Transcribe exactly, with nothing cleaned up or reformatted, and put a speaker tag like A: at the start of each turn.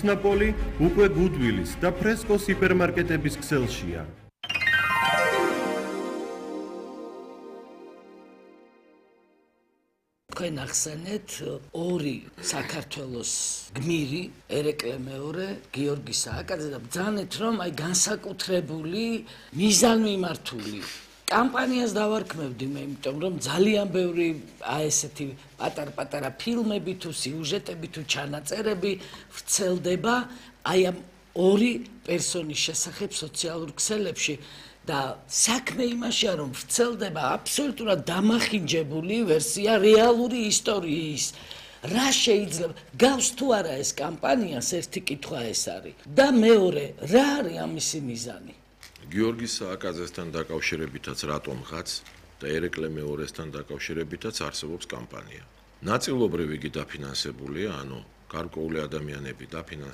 A: უსნაპოლი უკვე გუდვილის და ფრესკოს ჰიპერმარკეტების ქსელშია.
B: თქვენ ახსენეთ ორი საქართველოს გმირი, ერეკლე მეორე, გიორგი სააკაძე და ბრძანეთ, რომ აი განსაკუთრებული მიზანმიმართული კამპანიას დავარქმევდი მე, იმიტომ რომ ძალიან ბევრი აი ესეთი პატარ-პატარა ფილმები თუ სიუჟეტები თუ ჩანაწერები ვრცელდება აი ამ ორი პერსონის შესახებ სოციალურ ქსელებში და საქმე იმაშია, რომ ვრცელდება აბსოლუტურად დამახინჯებული ვერსია რეალური ისტორიის. რა შეიძლება გავს თუ არა ეს კამპანიას, ერთი კითხვა ეს არის. და მეორე, რა არის ამისი მიზანი?
C: გიორგი სააკაძესთან დაკავშირებითაც რატომღაც და ერეკლე მეორესთან დაკავშირებითაც არსებობს კამპანია. ნაწილობრივ იგი დაფინანსებულია, ანუ გარკვეული ადამიანები დაფინანსებენ